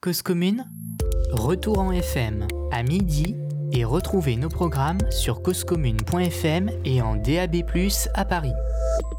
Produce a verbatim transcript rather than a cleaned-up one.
Cause commune, retour en F M à midi et retrouvez nos programmes sur cause commune point f m et en D A B plus, à Paris.